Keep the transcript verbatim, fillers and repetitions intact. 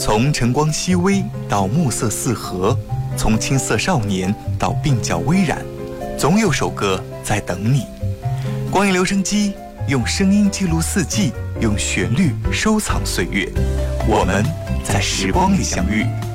从晨光熹微到暮色四合，从青涩少年到鬓角微染，总有首歌在等你。光影留声机用声音记录四季，用旋律收藏岁月。我们在时光里相遇。